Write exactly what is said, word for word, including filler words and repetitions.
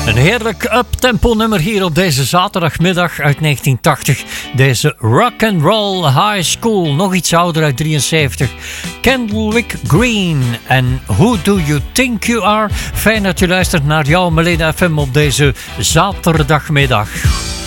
Een heerlijk up-tempo nummer hier op deze zaterdagmiddag uit negentien tachtig. Deze Rock and Roll High School, nog iets ouder uit drieënzeventig. Candlewick Green en Who Do You Think You Are? Fijn dat je luistert naar jouw Meleda F M op deze zaterdagmiddag.